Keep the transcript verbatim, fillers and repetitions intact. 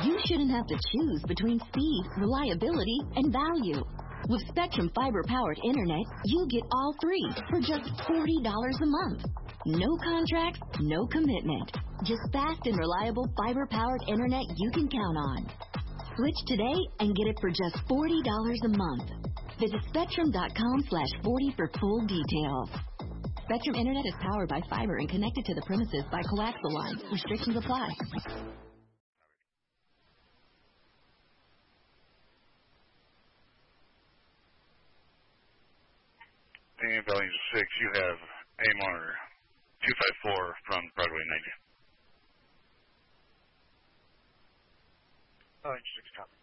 you shouldn't have to choose between speed, reliability, and value. With Spectrum fiber-powered internet, you get all three for just forty dollars a month. No contracts, no commitment. Just fast and reliable fiber-powered internet you can count on. Switch today and get it for just forty dollars a month. Visit spectrum.com slash 40 for full details. Spectrum Internet is powered by fiber and connected to the premises by coaxial lines. Restrictions apply. And value six, you have A monitor two five four from Broadway ninety. Oh, six, copy.